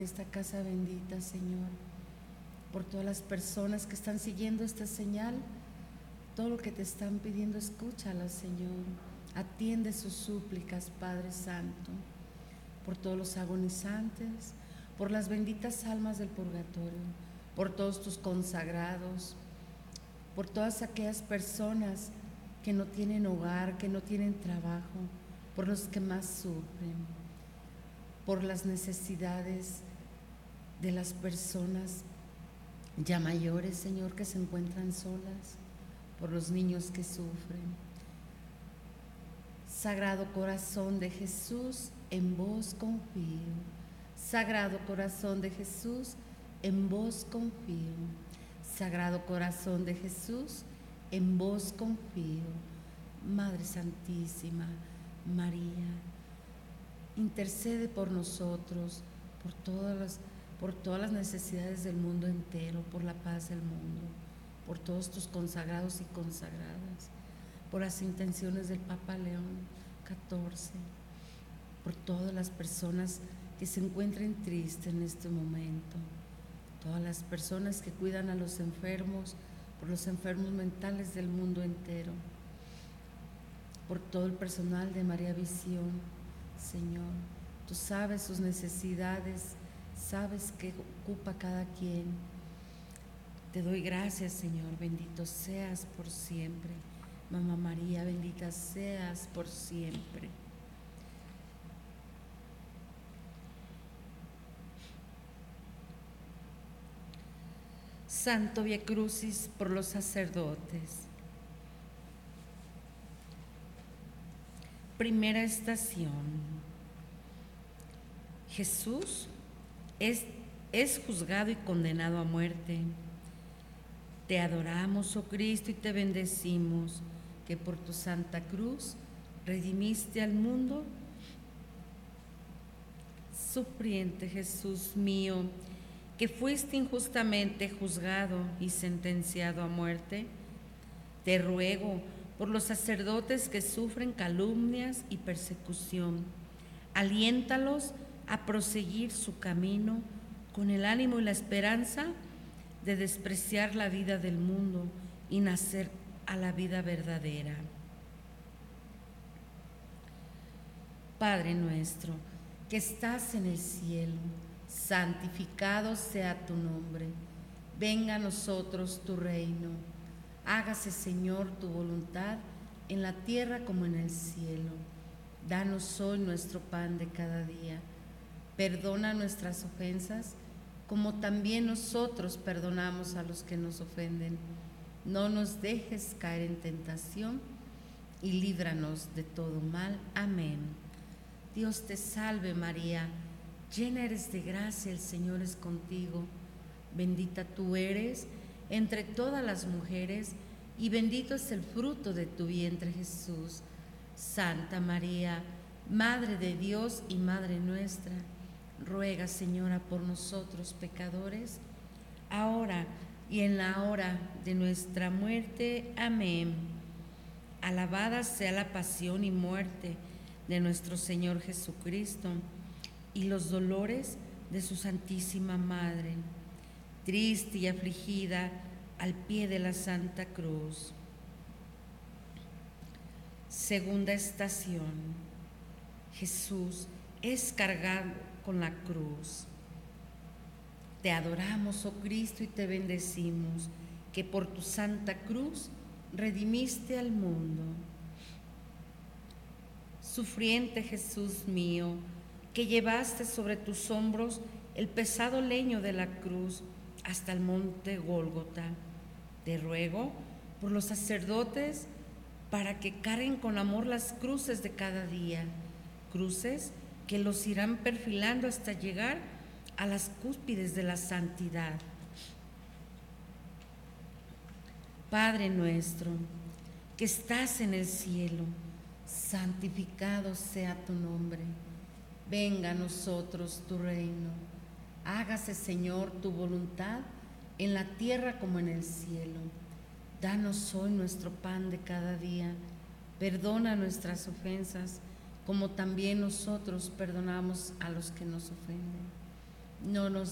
esta casa bendita, Señor, por todas las personas que están siguiendo esta señal, todo lo que te están pidiendo, escúchala, Señor, atiende sus súplicas, Padre Santo, por todos los agonizantes, por las benditas almas del purgatorio, por todos tus consagrados, por todas aquellas personas que no tienen hogar, que no tienen trabajo, por los que más sufren, por las necesidades de las personas ya mayores, Señor, que se encuentran solas, por los niños que sufren. Sagrado corazón de Jesús, en vos confío. Sagrado corazón de Jesús, en vos confío. Sagrado corazón de Jesús, en vos confío. Madre Santísima, María, intercede por nosotros, por todas las necesidades del mundo entero, por la paz del mundo, por todos tus consagrados y consagradas, por las intenciones del Papa León XIV, por todas las personas que se encuentren tristes en este momento, todas las personas que cuidan a los enfermos, por los enfermos mentales del mundo entero, por todo el personal de María Visión, Señor. Tú sabes sus necesidades, sabes qué ocupa cada quien. Te doy gracias, Señor, bendito seas por siempre. Mamá María, bendita seas por siempre. Santo Via Crucis por los sacerdotes. Primera estación. Jesús es juzgado y condenado a muerte. Te adoramos, oh Cristo, y te bendecimos, que por tu santa cruz redimiste al mundo. Sufriente Jesús mío, que fuiste injustamente juzgado y sentenciado a muerte, te ruego por los sacerdotes que sufren calumnias y persecución, aliéntalos a proseguir su camino con el ánimo y la esperanza de despreciar la vida del mundo y nacer a la vida verdadera. Padre nuestro, que estás en el cielo, santificado sea tu nombre. Venga a nosotros tu reino. Hágase, Señor, tu voluntad en la tierra como en el cielo. Danos hoy nuestro pan de cada día. Perdona nuestras ofensas, como también nosotros perdonamos a los que nos ofenden. No nos dejes caer en tentación y líbranos de todo mal. Amén. Dios te salve María, llena eres de gracia, el Señor es contigo. Bendita tú eres entre todas las mujeres y bendito es el fruto de tu vientre, Jesús. Santa María, Madre de Dios y Madre nuestra, ruega, Señora, por nosotros pecadores, ahora y en la hora de nuestra muerte. Amén. Alabada sea la pasión y muerte de nuestro Señor Jesucristo y los dolores de su Santísima Madre, triste y afligida al pie de la Santa Cruz. Segunda estación. Jesús es cargado con la cruz. Te adoramos, oh Cristo, y te bendecimos, que por tu santa cruz redimiste al mundo. Sufriente Jesús mío, que llevaste sobre tus hombros el pesado leño de la cruz hasta el monte Gólgota, te ruego por los sacerdotes para que carguen con amor las cruces de cada día, cruces que los irán perfilando hasta llegar a las cúspides de la santidad. Padre nuestro, que estás en el cielo, santificado sea tu nombre. Venga a nosotros tu reino. Hágase, Señor, tu voluntad en la tierra como en el cielo. Danos hoy nuestro pan de cada día. Perdona nuestras ofensas, como también nosotros perdonamos a los que nos ofenden. no nos